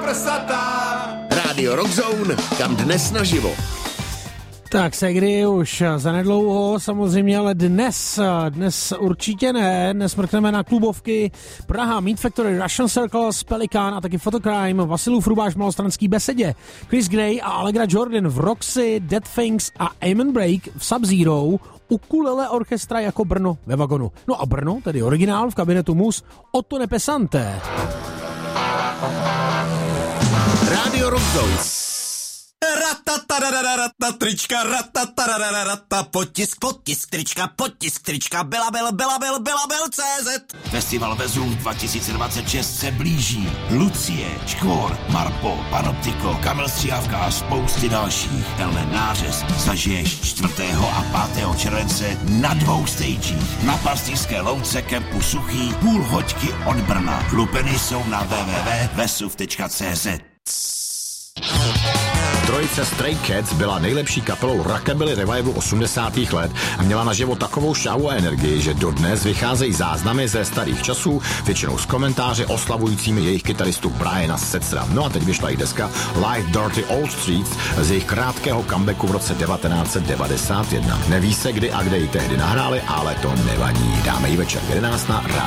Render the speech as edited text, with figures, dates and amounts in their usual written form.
prsata. Rádio Rockzone, kam dnes naživo. Tak Segry už zanedlouho samozřejmě, ale dnes určitě ne. Dnes mrkneme na klubovky Praha, Meat Factory, Russian Circles, Pelikan a taky Photocrime, Vasilův Rubáš v Malostranský besedě, Chris Gray a Allegra Jordan v Roxy, Dead Things a Amen Break v Sub-Zero, Ukulele orchestra jako Brno ve vagonu. No a Brno, tedy originál v kabinetu Mus, Ottone Pesante. Rádio Rockzone. Trička, potisk, trička, Belabel.cz. Festival Vezův 2026 se blíží. Lucie, Škvor, Marpo, Panoptiko, Kamil Stříhavka a spousty dalších. Tenhle nářez zažiješ 4. a 5. července na 2 stagích. Na Pastýřské louce kempu Suchý, půl hoďky od Brna. Lupeny jsou na www.vesuv.cz. Trojice Stray Cats byla nejlepší kapelou rockabilly revivalu 80. let a měla naživo takovou šávu a energii, že dodnes vycházejí záznamy ze starých časů, většinou z komentáře oslavujícími jejich kytaristu Briana Setzera. No a teď vyšla i deska Live Dirty Old Streets z jejich krátkého comebacku v roce 1991. Neví se kdy a kde ji tehdy nahráli, ale to nevadí. Dáme ji večer 11 na